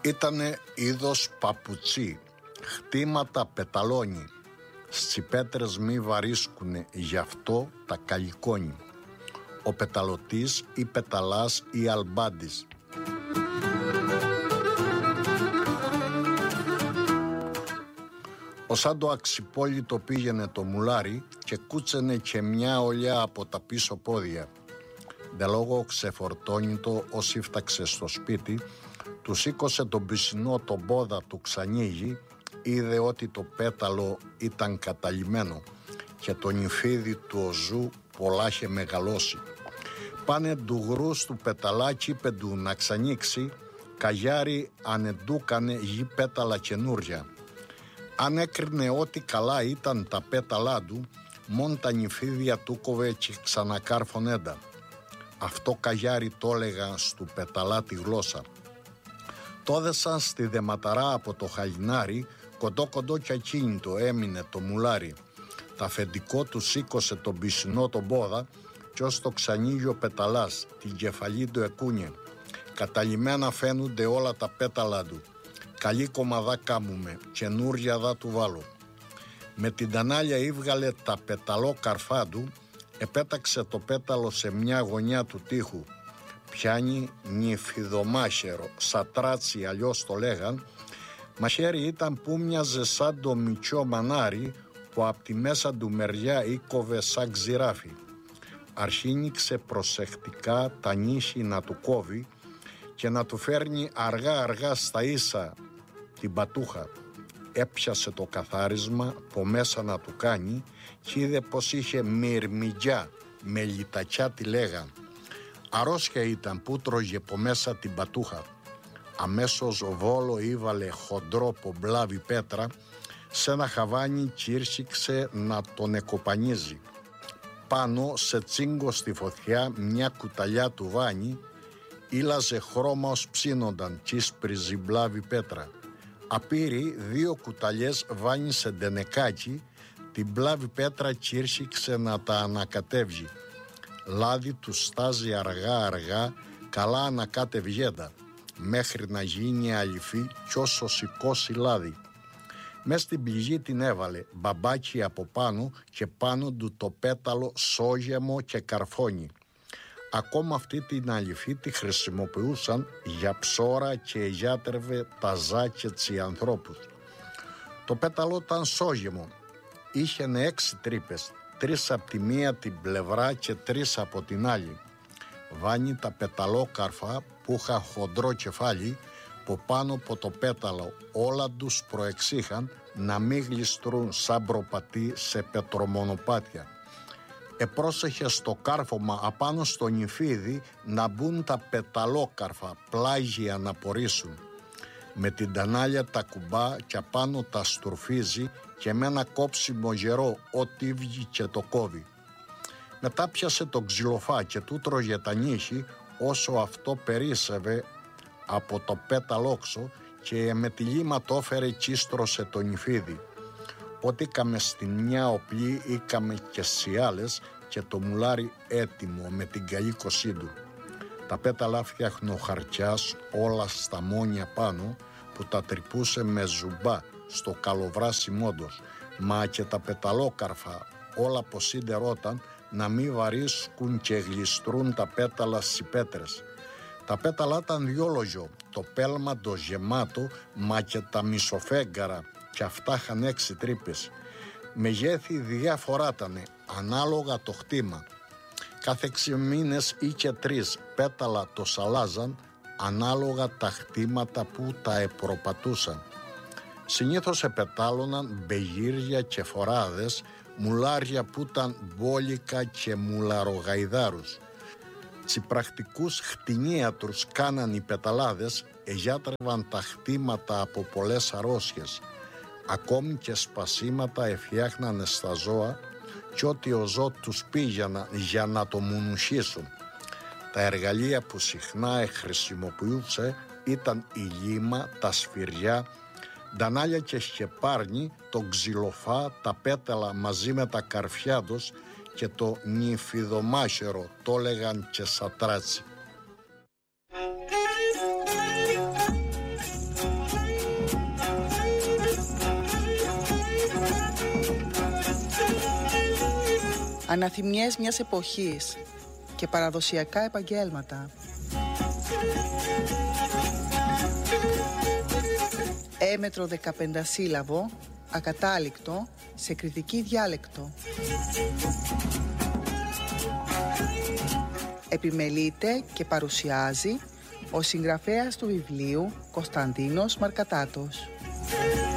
Ήτανε είδος παπουτσί, χτήματα πεταλώνει, στις πέτρες μη βαρίσκουνε, γι' αυτό τα καλικώνει. Ο πεταλωτής ή πεταλάς ή αλμπάντης. Σαν το αξιπόλυτο πήγαινε το μουλάρι και κούτσενε και μια ολιά από τα πίσω πόδια. Δε λόγω ξεφορτώνητο όσοι φτάξε στο σπίτι, του σήκωσε τον πισινό τον πόδα του ξανήγει, είδε ότι το πέταλο ήταν καταλυμμένο και το νυφίδι του οζού πολλά είχε μεγαλώσει. Πάνε του γρούς του πεταλάκι, είπε του να ξανοίξει, καγιάρι ανεντούκανε γη πέταλα καινούρια. Αν έκρινε ότι καλά ήταν τα πέταλά του, μόν τα νυφίδια του κόβε και ξανακάρφωνέντα. Αυτό καγιάρι το έλεγα στου πεταλά τη γλώσσα. Το έδεσαν στη δεματαρά από το χαλινάρι, κοντό κι ακίνητο έμεινε το μουλάρι. Τα αφεντικό του σήκωσε τον πισινό τον πόδα κι ως το ξανήγει ο πεταλάς, την κεφαλή του εκούνιε. Καταλυμμένα φαίνονται όλα τα πέταλα του. Καλή κομμαδά κάμουμε, καινούρια δα του βάλω. Με την τανάλια ήβγαλε τα πεταλό καρφά του, επέταξε το πέταλο σε μια γωνιά του τοίχου. Πιάνει νυφιδομάχαιρο, σατράτσι αλλιώς το λέγαν. Μαχαίρι ήταν που μοιάζε σαν το μητσό μανάρι που απ' τη μέσα του μεριά ήκοβε σαν ξηράφι. Αρχίνηξε προσεκτικά τα νύχη να του κόβει και να του φέρνει αργά στα ίσα την πατούχα. Έπιασε το καθάρισμα από μέσα να του κάνει και είδε πως είχε μυρμηγκιά, μελιτακιά τη λέγαν. Αρρώσκια ήταν που τρώγε από μέσα την πατούχα. Αμέσως Βόλο ήβαλε χοντρό πομπλάβι πέτρα σε ένα χαβάνι και ήρσηξε να τον εκοπανίζει. Πάνω σε τσίγκο στη φωτιά μια κουταλιά του βάνι ήλαζε χρώμα ως ψήνονταν κι ίσπριζε μπλάβη πέτρα. Απήρη 2 κουταλιές βάνι σε ντενεκάκι, την μπλάβη πέτρα κι ήρσηξε να τα ανακατεύγει. Λάδι του στάζει αργά, καλά ανακάτευγέντα, μέχρι να γίνει αληφή κι όσο σηκώσει λάδι. Μες στην πληγή την έβαλε, μπαμπάκι από πάνω και πάνω του το πέταλο σόγεμο και καρφώνι. Ακόμα αυτή την αληφή τη χρησιμοποιούσαν για ψώρα και γιάτρευε τα ζάκετσι ανθρώπους. Το πέταλο ήταν σόγεμο, είχε 6 τρύπες, 3 από τη μία την πλευρά και 3 από την άλλη. Βάνει τα πεταλόκαρφα που είχαν χοντρό κεφάλι, που πάνω από το πέταλο όλα τους προεξήχαν να μην γλιστρούν σαν προπατή σε πετρομονοπάτια. Επρόσεχε στο κάρφωμα απάνω στο νυφίδι να μπουν τα πεταλόκαρφα πλάγια να πορίσουν. Με την τανάλια τα κουμπά και απάνω τα στουρφίζει και με ένα κόψιμο γερό ό,τι βγει και το κόβει. Μετά πιάσε το ξυλοφά και του τρώγε τα νύχη όσο αυτό περίσευε από το πέταλόξο και με τη λίμα το έφερε κι στρώσε το νυφίδι. Ό,τι καμε στην μια οπλή ήκαμε και στις άλλες και το μουλάρι έτοιμο με την καλή κοσή του. Τα πέταλα φτιάχνε ο χαρτιάς όλα στα μόνια πάνω που τα τρυπούσε με ζουμπά στο καλοβράσιμο τους, μα και τα πεταλόκαρφα όλα ποσίδερόταν να μην βαρίσκουν και γλιστρούν τα πέταλα στις πέτρες. Τα πέταλα ήταν διόλογιο, το πέλμα το γεμάτο, μα και τα μισοφέγγαρα και αυτά είχαν 6 τρύπες. Μεγέθη διαφοράτανε, ανάλογα το χτήμα. Κάθε 6 μήνες ή και 3 πέταλα το σαλάζαν, ανάλογα τα χτήματα που τα επροπατούσαν. Συνήθως επετάλωναν μπεγύρια και φοράδες, μουλάρια που ήταν μπόλικα και μουλαρογαϊδάρους. Τσιπρακτικούς χτινίατρους κάναν οι πεταλάδες, εγιάτρευαν τα χτήματα από πολλές αρρώστιες. Ακόμη και σπασίματα εφτιάχνανε στα ζώα κι ό,τι ο ζώο τους πήγαιναν για να το μουνουχίσουν. Τα εργαλεία που συχνά χρησιμοποιούσε ήταν η λίμα, τα σφυριά, ντανάλια και σκεπάρνι, το ξυλοφά, τα πέταλα μαζί με τα καρφιά τους και το νυφιδομάχαιρο, το έλεγαν και σατράτσι. Αναθυμιές μιας εποχής και παραδοσιακά επαγγέλματα. Έμετρο 15 σύλλαβο, ακατάληκτο, σε κρητική διάλεκτο. Επιμελείται και παρουσιάζει ο συγγραφέας του βιβλίου Κωνσταντίνος Μαρκατάτος.